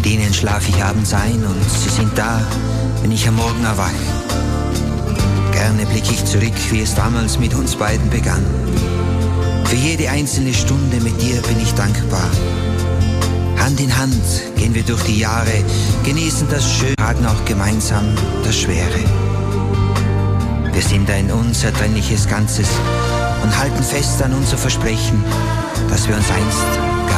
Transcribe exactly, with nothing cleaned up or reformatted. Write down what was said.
denen schlaf ich abends ein und sie sind da, wenn ich am Morgen erwach. Gerne blicke ich zurück, wie es damals mit uns beiden begann. Für jede einzelne Stunde mit dir bin ich dankbar. Hand in Hand gehen wir durch die Jahre, genießen das Schöne, tragen auch gemeinsam das Schwere. Wir sind ein unzertrennliches Ganzes und halten fest an unser Versprechen, dass wir uns einst